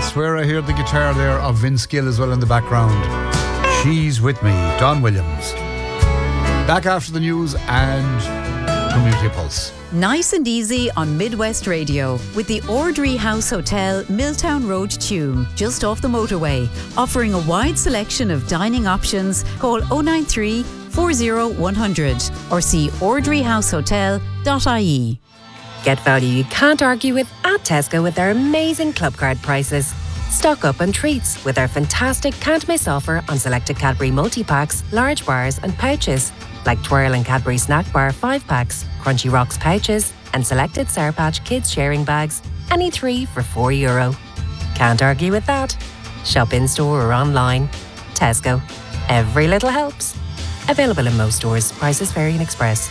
swear I hear the guitar there of Vince Gill as well in the background. She's With Me, Don Williams. Back after the news and Community Pulse. Nice and easy on Midwest Radio with the Ordry House Hotel, Milltown Road, Tuam, just off the motorway. Offering a wide selection of dining options. Call 093 40 100 or see ordryhousehotel.ie. Get value you can't argue with at Tesco with their amazing club card prices. Stock up on treats with our fantastic can't miss offer on selected Cadbury multi-packs, large bars and pouches, like Twirl and Cadbury Snack Bar 5-packs, Crunchy Rocks pouches and selected Sour Patch Kids sharing bags, any 3 for €4. Can't argue with that. Shop in-store or online. Tesco. Every little helps. Available in most stores. Prices vary in Express.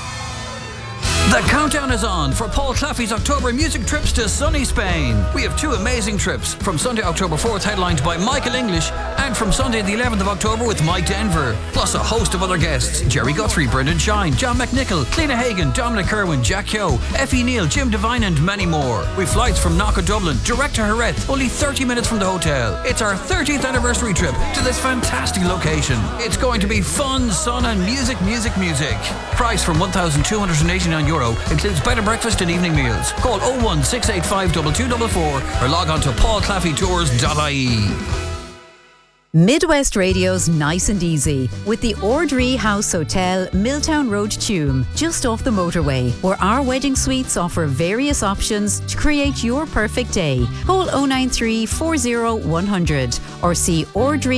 The countdown is on for Paul Claffey's October music trips to sunny Spain. We have 2 amazing trips, from Sunday, October 4th, headlined by Michael English, and from Sunday the 11th of October with Mike Denver, plus a host of other guests: Jerry Guthrie, Brendan Shine, John McNichol, Cliona Hagan, Dominic Kerwin, Jack Yo, Effie Neal, Jim Devine and many more. With flights from Knock of Dublin, direct to Jerez, only 30 minutes from the hotel. It's our 30th anniversary trip to this fantastic location. It's going to be fun, sun and music. Price from €1,289. Includes bed and breakfast and evening meals. Call 01685 2244 or log on to paulclaffeytours.ie. Midwest Radio's Nice and Easy with the Ordry House Hotel, Milltown Road, Tuam, just off the motorway, where our wedding suites offer various options to create your perfect day. Call 093 40 100 or see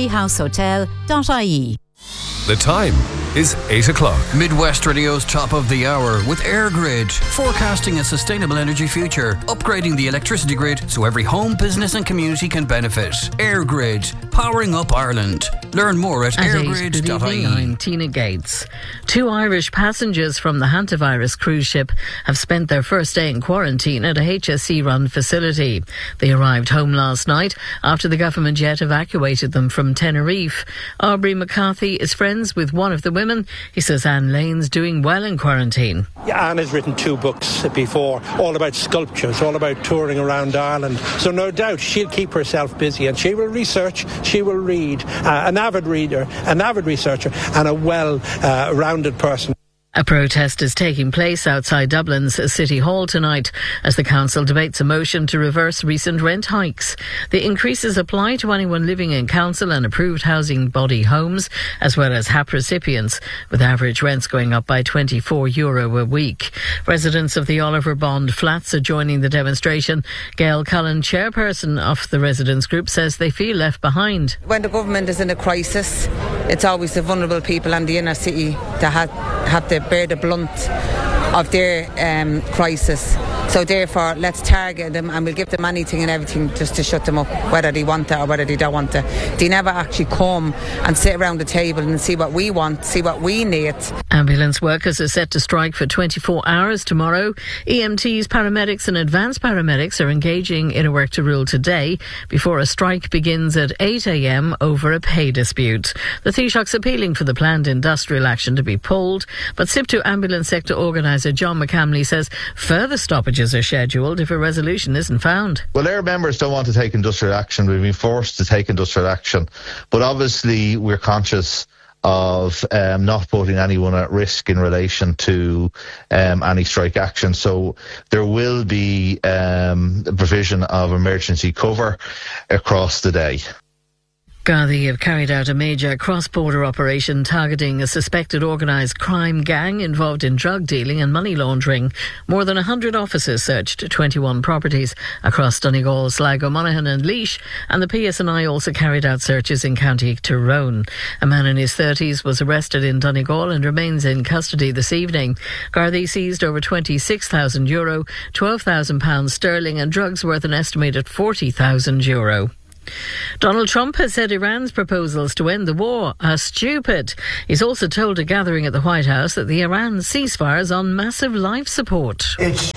ordryhousehotel.ie. The time is 8 o'clock. Midwest Radio's top of the hour with AirGrid, forecasting a sustainable energy future, upgrading the electricity grid so every home, business and community can benefit. AirGrid, powering up Ireland. Learn more at airgrid.ie. Good evening, I'm Tina Gates. 2 Irish passengers from the Hantavirus cruise ship have spent their first day in quarantine at a HSE-run facility. They arrived home last night after the government jet evacuated them from Tenerife. Aubrey McCarthy is friends with one of the women. He says Anne Lane's doing well in quarantine. Yeah, Anne has written 2 books before, all about sculptures, all about touring around Ireland. So no doubt she'll keep herself busy and she will research, she will read. An avid reader, an avid researcher and a well-rounded person. A protest is taking place outside Dublin's City Hall tonight as the council debates a motion to reverse recent rent hikes. The increases apply to anyone living in council and approved housing body homes, as well as HAP recipients, with average rents going up by €24 a week. Residents of the Oliver Bond flats are joining the demonstration. Gail Cullen, chairperson of the residents group, says they feel left behind. When the government is in a crisis, it's always the vulnerable people and the inner city that have to bear the blunt of their crisis. So therefore, let's target them and we'll give them anything and everything just to shut them up, whether they want it or whether they don't want it. They never actually come and sit around the table and see what we want, see what we need. Ambulance workers are set to strike for 24 hours tomorrow. EMTs, paramedics and advanced paramedics are engaging in a work to rule today before a strike begins at 8 a.m. over a pay dispute. The Taoiseach's appealing for the planned industrial action to be pulled, but SIPTU ambulance sector organiser John McCamley says further stoppages are scheduled if a resolution isn't found. Well, our members don't want to take industrial action. We've been forced to take industrial action. But obviously we're conscious of not putting anyone at risk in relation to any strike action. So there will be the provision of emergency cover across the day. Gardaí have carried out a major cross-border operation targeting a suspected organised crime gang involved in drug dealing and money laundering. More than 100 officers searched 21 properties across Donegal, Sligo, Monaghan and Laois, and the PSNI also carried out searches in County Tyrone. A man in his 30s was arrested in Donegal and remains in custody this evening. Gardaí seized over €26,000, £12,000 sterling and drugs worth an estimated €40,000. Donald Trump has said Iran's proposals to end the war are stupid. He's also told a gathering at the White House that the Iran ceasefire is on massive life support. It's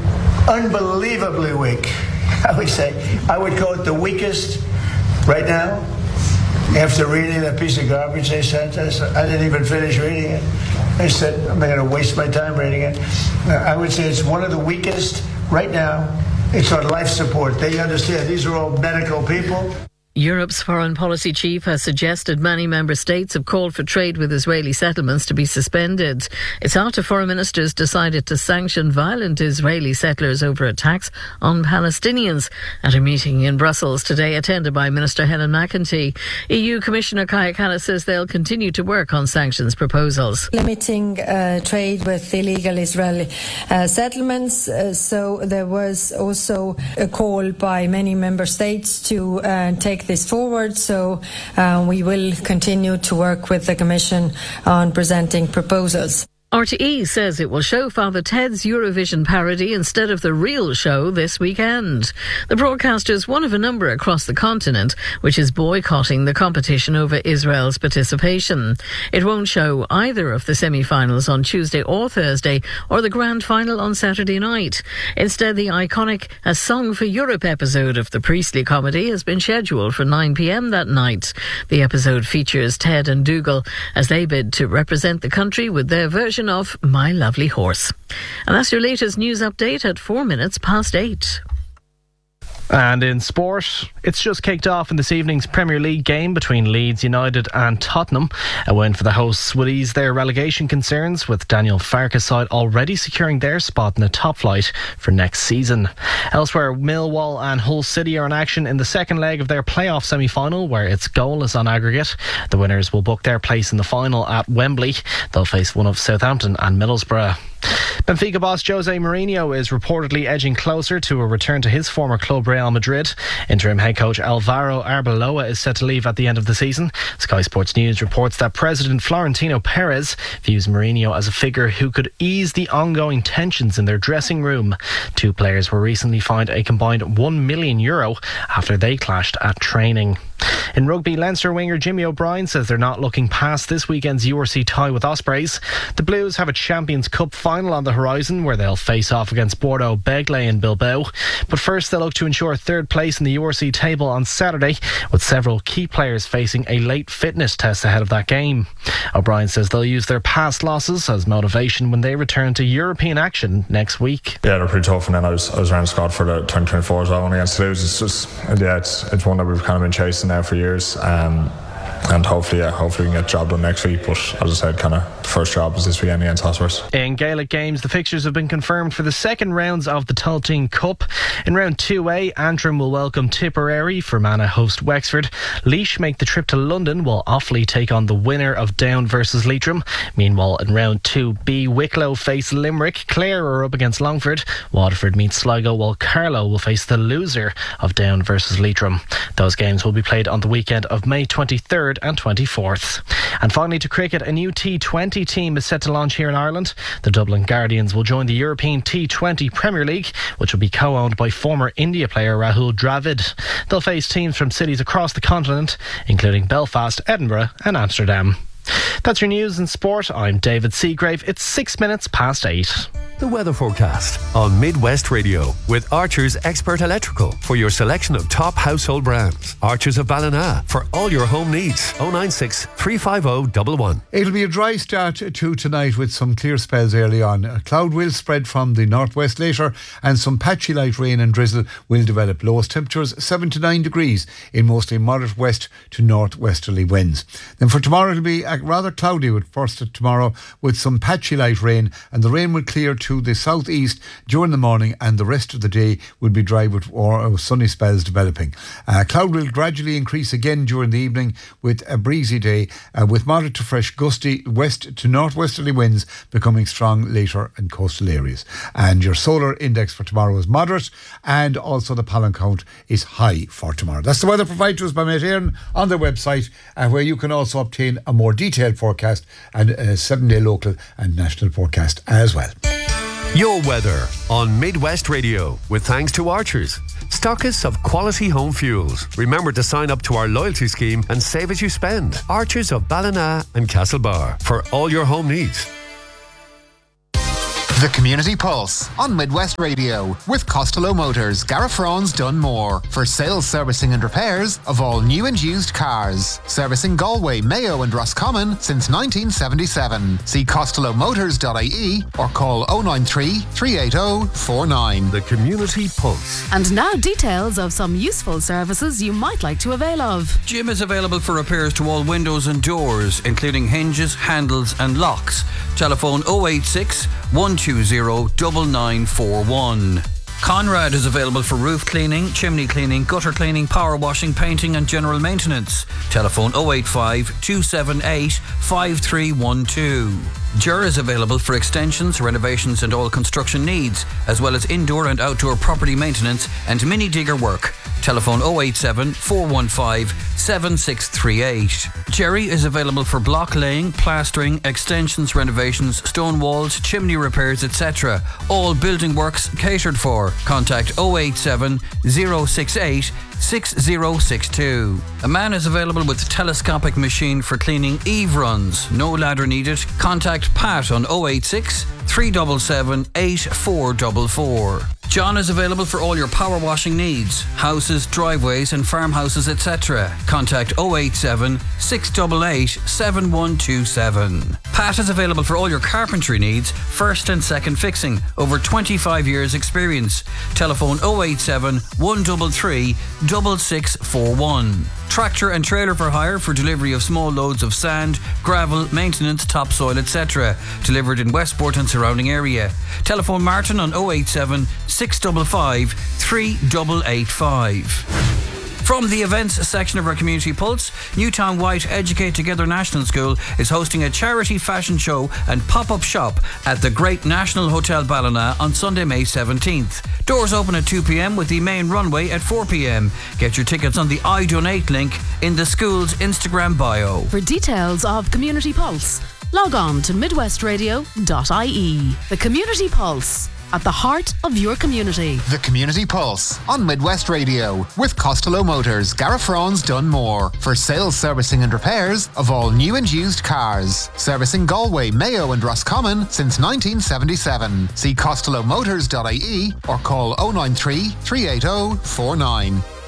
unbelievably weak, I would say. I would call it the weakest right now. After reading that piece of garbage they sent us, I didn't even finish reading it. I said, I'm not going to waste my time reading it. I would say it's one of the weakest right now It's on life support. They understand these are all medical people. Europe's foreign policy chief has suggested many member states have called for trade with Israeli settlements to be suspended. It's after foreign ministers decided to sanction violent Israeli settlers over attacks on Palestinians at a meeting in Brussels today attended by Minister Helen McEntee. EU Commissioner Kaja Kallas says they'll continue to work on sanctions proposals. Limiting trade with illegal Israeli settlements. So there was also a call by many member states to take this forward, so we will continue to work with the Commission on presenting proposals. RTE says it will show Father Ted's Eurovision parody instead of the real show this weekend. The broadcaster is one of a number across the continent which is boycotting the competition over Israel's participation. It won't show either of the semi-finals on Tuesday or Thursday or the grand final on Saturday night. Instead, the iconic A Song for Europe episode of the Priestley comedy has been scheduled for 9 p.m. that night. The episode features Ted and Dougal as they bid to represent the country with their version of My Lovely Horse. And that's your latest news update at 8:04. And in sport, it's just kicked off in this evening's Premier League game between Leeds United and Tottenham. A win for the hosts would ease their relegation concerns, with Daniel Farke's side already securing their spot in the top flight for next season. Elsewhere, Millwall and Hull City are in action in the second leg of their playoff semi-final, where it's goalless on aggregate. The winners will book their place in the final at Wembley. They'll face one of Southampton and Middlesbrough. Benfica boss Jose Mourinho is reportedly edging closer to a return to his former club Real Madrid. Interim head coach Alvaro Arbeloa is set to leave at the end of the season. Sky Sports News reports that President Florentino Perez views Mourinho as a figure who could ease the ongoing tensions in their dressing room. Two players were recently fined a combined €1 million after they clashed at training. In rugby, Leinster winger Jimmy O'Brien says they're not looking past this weekend's URC tie with Ospreys. The Blues have a Champions Cup final on the horizon where they'll face off against Bordeaux Begley in Bilbao. But first they'll look to ensure third place in the URC table on Saturday, with several key players facing a late fitness test ahead of that game. O'Brien says they'll use their past losses as motivation when they return to European action next week. Yeah, they're pretty tough, and then I was around the squad for the 2024 as well when against Toulouse. It's just, yeah, it's one that we've kind of been chasing now for years, and hopefully we can get the job done next week. But as I said, kind of the first job is this weekend against Ospreys. In Gaelic games, the fixtures have been confirmed for the second rounds of the Tultine Cup. In round 2A, Antrim will welcome Tipperary, Fermanagh host Wexford. Laois make the trip to London, while Offaly take on the winner of Down versus Leitrim. Meanwhile, in round 2B, Wicklow face Limerick, Clare are up against Longford, Waterford meets Sligo, while Carlow will face the loser of Down versus Leitrim. Those games will be played on the weekend of May 23rd and 24th. And finally, to cricket, a new T20 team is set to launch here in Ireland. The Dublin Guardians will join the European T20 Premier League, which will be co-owned by former India player Rahul Dravid. They'll face teams from cities across the continent, including Belfast, Edinburgh and Amsterdam. That's your news and sport. I'm David Seagrave. It's 8:06. The weather forecast on Midwest Radio with Archer's Expert Electrical for your selection of top household brands. Archer's of Ballina for all your home needs. 096 350 111. It'll be a dry start to tonight with some clear spells early on. A cloud will spread from the northwest later and some patchy light rain and drizzle will develop. Lowest temperatures 7 to 9 degrees in mostly moderate west to northwesterly winds. Then for tomorrow it'll be rather cloudy with first tomorrow with some patchy light rain, and the rain will clear to the southeast during the morning, and the rest of the day will be dry with sunny spells developing. Cloud will gradually increase again during the evening with a breezy day with moderate to fresh gusty west to northwesterly winds becoming strong later in coastal areas. And your solar index for tomorrow is moderate, and also the pollen count is high for tomorrow. That's the weather provided to us by Met Éireann on their website, where you can also obtain a more detailed forecast and a 7-day local and national forecast as well. Your weather on Midwest Radio with thanks to Archers, stockists of quality home fuels. Remember to sign up to our loyalty scheme and save as you spend. Archers of Ballina and Castlebar for all your home needs. The Community Pulse on Midwest Radio with Costello Motors, Garafrons Dunmore for sales, servicing and repairs of all new and used cars. Servicing Galway, Mayo and Roscommon since 1977. See costellomotors.ie or call 093 380 49. The Community Pulse. And now details of some useful services you might like to avail of. Jim is available for repairs to all windows and doors, including hinges, handles and locks. Telephone 086 120 9941. Conrad is available for roof cleaning, chimney cleaning, gutter cleaning, power washing, painting and general maintenance. Telephone 085 278 5312. Jur is available for extensions, renovations and all construction needs, as well as indoor and outdoor property maintenance and mini digger work. Telephone 087 415 7638. Jerry is available for block laying, plastering, extensions, renovations, stone walls, chimney repairs, etc. All building works catered for. Contact 087 068 6062. A man is available with telescopic machine for cleaning eave runs. No ladder needed. Contact Pat on 086 377 8444. John is available for all your power washing needs, houses, driveways and farmhouses, etc. Contact 087 688 7127. Pat is available for all your carpentry needs, first and second fixing, over 25 years experience. Telephone 087 133 6641. Tractor and trailer for hire for delivery of small loads of sand, gravel, maintenance, topsoil, etc. Delivered in Westport and surrounding area. Telephone Martin on 087 655 3885. From the events section of our Community Pulse, Newtown White Educate Together National School is hosting a charity fashion show and pop-up shop at the Great National Hotel Ballina on Sunday, May 17th. Doors open at 2 p.m. with the main runway at 4 p.m. Get your tickets on the I Donate link in the school's Instagram bio. For details of Community Pulse, log on to midwestradio.ie. The Community Pulse, at the heart of your community. The Community Pulse on Midwest Radio with Costello Motors, Garafrons Dunmore for sales, servicing and repairs of all new and used cars. Servicing Galway, Mayo and Roscommon since 1977. See costellomotors.ie or call 093 380 49.